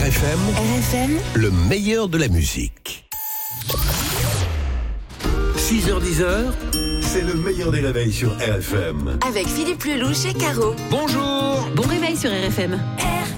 RFM, le meilleur de la musique. 6h-10h, c'est le meilleur des réveils sur RFM. Avec Philippe Lelouch et Caro. Bonjour. Bon réveil sur RFM.